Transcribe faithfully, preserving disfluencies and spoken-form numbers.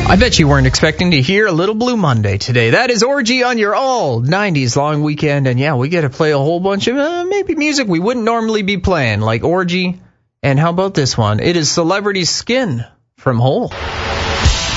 I bet you weren't expecting to hear a Little Blue Monday today. That is Orgy on your all nineties long weekend. And yeah, we get to play a whole bunch of uh, maybe music we wouldn't normally be playing, like Orgy. And how about this one? It is Celebrity Skin from Hole.